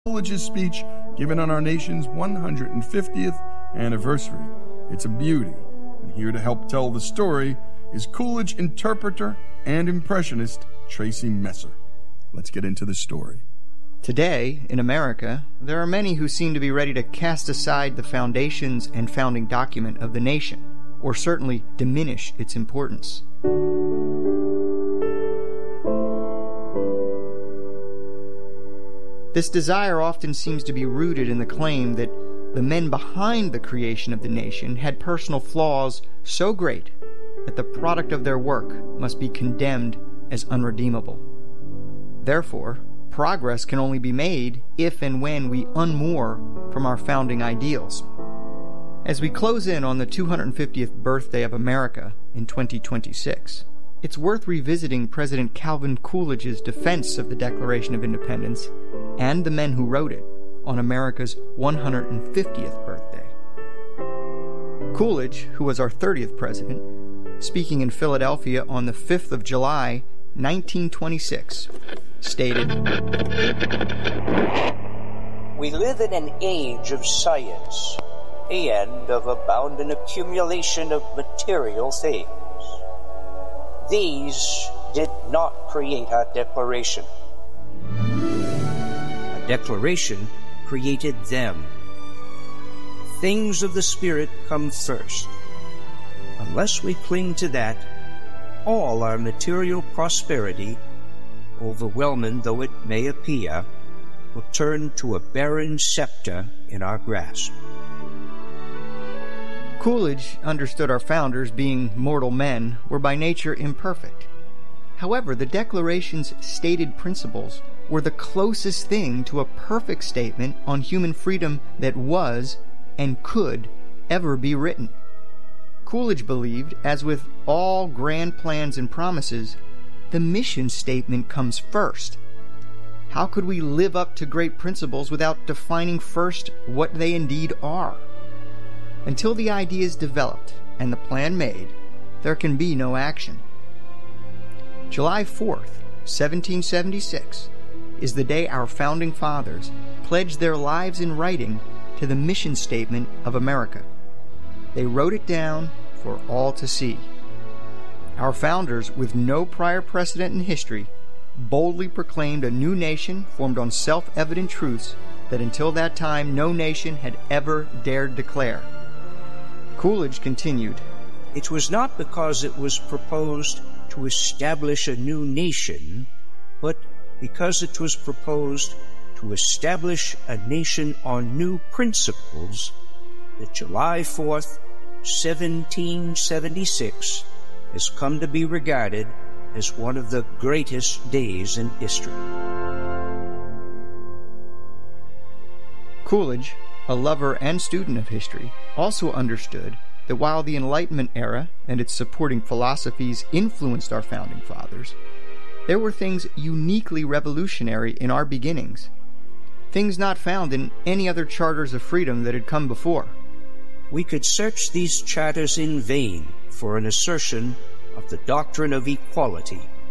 Coolidge's speech given on our nation's 150th anniversary. It's a beauty, and here to help tell the story is Coolidge interpreter and impressionist Tracy Messer. Let's get into the story. Today, in America, there are many who seem to be ready to cast aside the foundations and founding document of the nation, or certainly diminish its importance. This desire often seems to be rooted in the claim that the men behind the creation of the nation had personal flaws so great that the product of their work must be condemned as unredeemable. Therefore, progress can only be made if and when we unmoor from our founding ideals. As we close in on the 250th birthday of America in 2026, it's worth revisiting President Calvin Coolidge's defense of the Declaration of Independence and the men who wrote it on America's 150th birthday. Coolidge, who was our 30th president, speaking in Philadelphia on the 5th of July, 1926, stated, "We live in an age of science and of abounding accumulation of material things. These did not create our Declaration. Our Declaration created them. Things of the Spirit come first. Unless we cling to that, all our material prosperity, overwhelming though it may appear, will turn to a barren scepter in our grasp." Coolidge understood our founders, being mortal men, were by nature imperfect. However, the Declaration's stated principles were the closest thing to a perfect statement on human freedom that was and could ever be written. Coolidge believed, as with all grand plans and promises, the mission statement comes first. How could we live up to great principles without defining first what they indeed are? Until the idea is developed and the plan made, there can be no action. July 4th, 1776, is the day our founding fathers pledged their lives in writing to the mission statement of America. They wrote it down for all to see. Our founders, with no prior precedent in history, boldly proclaimed a new nation formed on self-evident truths that until that time no nation had ever dared declare. Coolidge continued, "It was not because it was proposed to establish a new nation, but because it was proposed to establish a nation on new principles that July 4th, 1776 has come to be regarded as one of the greatest days in history." Coolidge, a lover and student of history, also understood that while the Enlightenment era and its supporting philosophies influenced our founding fathers, there were things uniquely revolutionary in our beginnings, things not found in any other charters of freedom that had come before. We could search these charters in vain for an assertion of the doctrine of equality